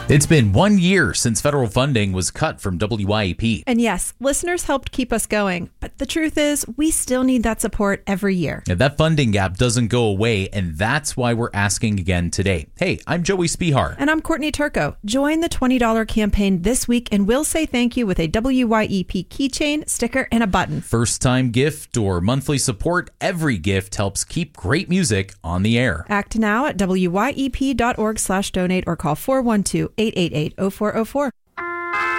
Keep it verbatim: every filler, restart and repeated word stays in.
It's been one year since federal funding was cut from W Y E P. And yes, listeners helped keep us going. But the truth is, we still need that support every year. Now, that funding gap doesn't go away, and that's why we're asking again today. Hey, I'm Joey Spihar. And I'm Courtney Turco. Join the twenty dollars campaign this week, and we'll say thank you with a W Y E P keychain, sticker, and a button. First-time gift or monthly support, every gift helps keep great music on the air. Act now at W Y E P dot org slash donate or call four one two, eight eight eight, zero four zero four.